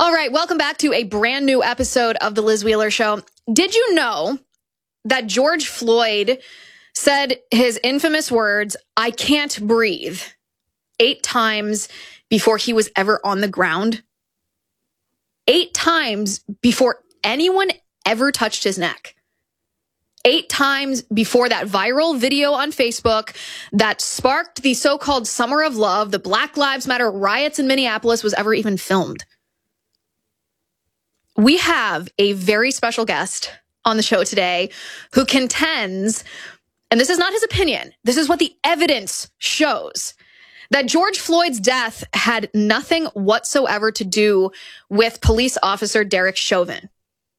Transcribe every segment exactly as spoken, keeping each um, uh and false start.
All right, welcome back to a brand new episode of The Liz Wheeler Show. Did you know that George Floyd said his infamous words, "I can't breathe," eight times before he was ever on the ground? Eight times before anyone ever touched his neck. Eight times before that viral video on Facebook that sparked the so-called Summer of Love, the Black Lives Matter riots in Minneapolis, was ever even filmed. We have a very special guest on the show today who contends, and this is not his opinion, this is what the evidence shows, that George Floyd's death had nothing whatsoever to do with police officer Derek Chauvin.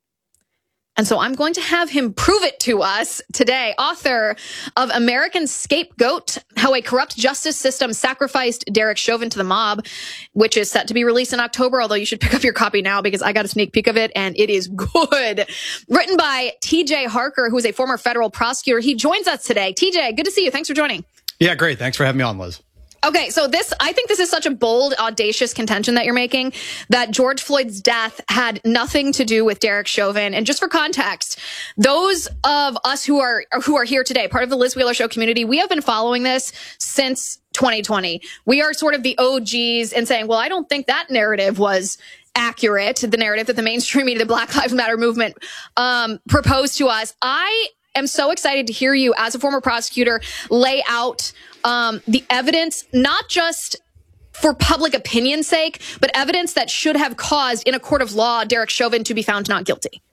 And so I'm going to have him prove it to us today. Author of American Scapegoat, How a Corrupt Justice System Sacrificed Derek Chauvin to the Mob, which is set to be released in October, although you should pick up your copy now because I got a sneak peek of it and it is good. Written by T J Harker, who is a former federal prosecutor. He joins us today. T J, good to see you. Thanks for joining. Yeah, great. Thanks for having me on, Liz. Okay, so this, I think this is such a bold, audacious contention that you're making, that George Floyd's death had nothing to do with Derek Chauvin. And just for context, those of us who are who are here today, part of the Liz Wheeler Show community, we have been following this since twenty twenty. We are sort of the O Gs and saying, well, I don't think that narrative was accurate, the narrative that the mainstream media, the Black Lives Matter movement, um, proposed to us. I am so excited to hear you, as a former prosecutor, lay out um, the evidence, not just for public opinion's sake, but evidence that should have caused, in a court of law, Derek Chauvin to be found not guilty.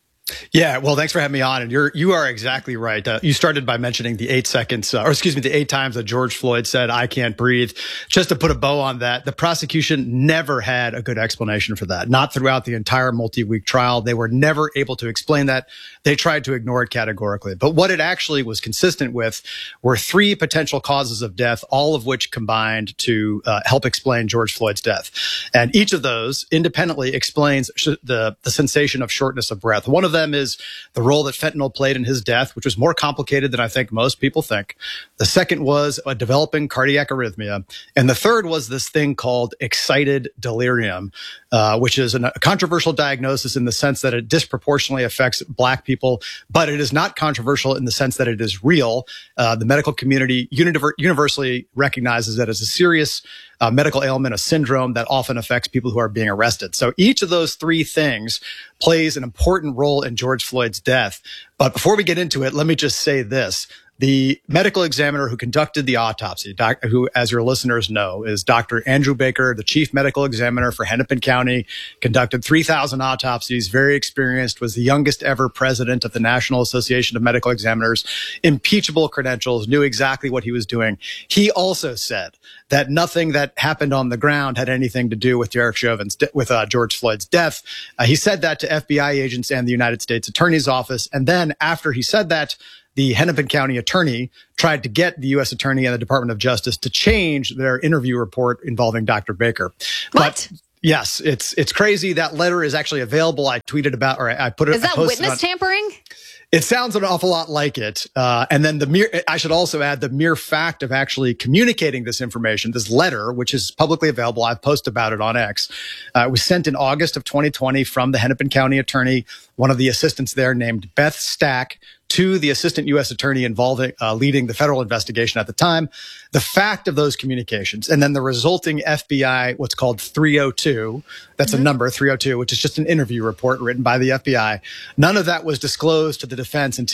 Yeah, well, thanks for having me on. And you're, you are exactly right. Uh, you started by mentioning the eight seconds, uh, or excuse me, the eight times that George Floyd said, "I can't breathe." Just to put a bow on that, the prosecution never had a good explanation for that. Not throughout the entire multi-week trial. They were never able to explain that. They tried to ignore it categorically. But what it actually was consistent with were three potential causes of death, all of which combined to uh, help explain George Floyd's death. And each of those independently explains sh- the, the sensation of shortness of breath. One of them is the role that fentanyl played in his death, which was more complicated than I think most people think. The second was a developing cardiac arrhythmia. And the third was this thing called excited delirium, uh, which is an, a controversial diagnosis in the sense that it disproportionately affects Black people, but it is not controversial in the sense that it is real. Uh, the medical community univer- universally recognizes that as a serious Uh, medical ailment, a syndrome that often affects people who are being arrested. So each of those three things plays an important role in George Floyd's death. But before we get into it, let me just say this. The medical examiner who conducted the autopsy, doc, who, as your listeners know, is Doctor Andrew Baker, the chief medical examiner for Hennepin County, conducted three thousand autopsies, very experienced, was the youngest ever president of the National Association of Medical Examiners, impeachable credentials, knew exactly what he was doing. He also said that nothing that happened on the ground had anything to do with Derek Chauvin's, de- with uh, George Floyd's death. Uh, he said that to F B I agents and the United States Attorney's Office. And then after he said that, the Hennepin County attorney tried to get the U S attorney and the Department of Justice to change their interview report involving Doctor Baker. What? But yes, it's it's crazy. That letter is actually available. I tweeted about, or I, I put it. Is that witness on, tampering? It sounds an awful lot like it. Uh, and then the mere, I should also add the mere fact of actually communicating this information, this letter, which is publicly available. I've posted about it on X. Uh, it was sent in August of twenty twenty from the Hennepin County attorney, one of the assistants there named Beth Stack, to the assistant U S attorney involving, uh, leading the federal investigation at the time. The fact of those communications and then the resulting F B I, what's called three oh two, that's mm-hmm. a number, three oh two, which is just an interview report written by the F B I. None of that was disclosed to the defense until